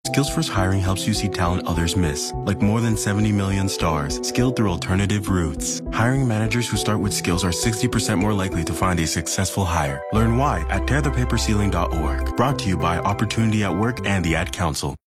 Skills First Hiring helps you see talent others miss, like more than 70 million stars, skilled through alternative routes. Hiring managers who start with skills are 60% more likely to find a successful hire. Learn why at tearthepaperceiling.org. Brought to you by Opportunity at Work and the Ad Council.